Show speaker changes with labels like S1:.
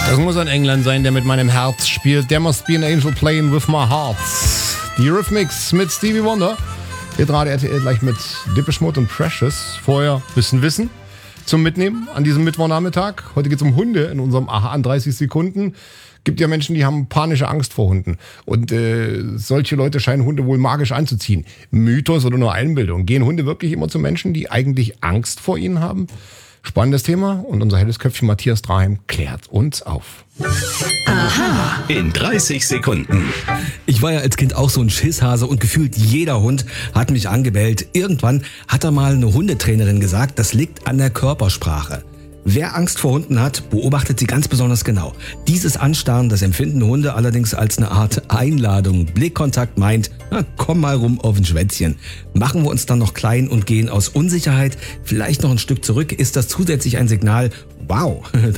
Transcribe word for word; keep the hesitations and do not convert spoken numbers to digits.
S1: Das muss ein England sein, der mit meinem Herz spielt. There must be an angel playing with my heart. Die Eurythmics mit Stevie Wonder. Jetzt gerade R T L gleich mit Depeche Mode und Precious. Vorher Wissen Wissen zum Mitnehmen an diesem Mittwochnachmittag. Heute geht es um Hunde in unserem Aha an dreißig Sekunden. Gibt ja Menschen, die haben panische Angst vor Hunden. Und äh, solche Leute scheinen Hunde wohl magisch anzuziehen. Mythos oder nur Einbildung? Gehen Hunde wirklich immer zu Menschen, die eigentlich Angst vor ihnen haben? Spannendes Thema und unser helles Köpfchen Matthias Draheim klärt uns auf.
S2: Aha in dreißig Sekunden.
S3: Ich war ja als Kind auch so ein Schisshase und gefühlt jeder Hund hat mich angebellt. Irgendwann hat da mal eine Hundetrainerin gesagt, das liegt an der Körpersprache. Wer Angst vor Hunden hat, beobachtet sie ganz besonders genau. Dieses Anstarren, das empfinden Hunde allerdings als eine Art Einladung. Blickkontakt meint, na, komm mal rum auf ein Schwätzchen. Machen wir uns dann noch klein und gehen aus Unsicherheit vielleicht noch ein Stück zurück, ist das zusätzlich ein Signal, wow,